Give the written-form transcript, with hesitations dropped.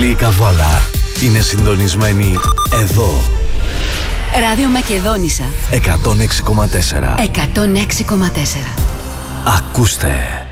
Όλη η Καβάλα είναι συντονισμένη εδώ. Ράδιο Μακεδόνισσα 106,4. 106,4. Ακούστε.